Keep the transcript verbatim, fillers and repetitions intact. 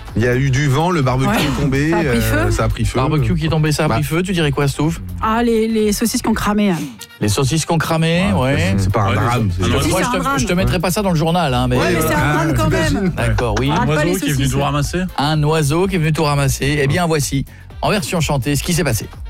Il y a eu du vent, le barbecue Ouais. est tombé, Ça a pris feu. euh, ça a pris feu. Barbecue qui est tombé, ça a Bah. pris feu, tu dirais quoi, Stouff? Ah, les, les saucisses qui ont cramé. hein. Les saucisses qu'on cramait, ouais. C'est pas un Ouais, drame. les- c'est- Ah, Si, Moi, c'est je un te, drame. je te mettrai pas ça dans le journal, hein, mais... Ouais, mais c'est un Ah, drame quand t'imagines. même. D'accord, oui. Ah, Un pas oiseau les qui est venu saucisses. tout ramasser. Un oiseau qui est venu tout ramasser. Eh bien, voici, en version chantée, ce qui s'est passé.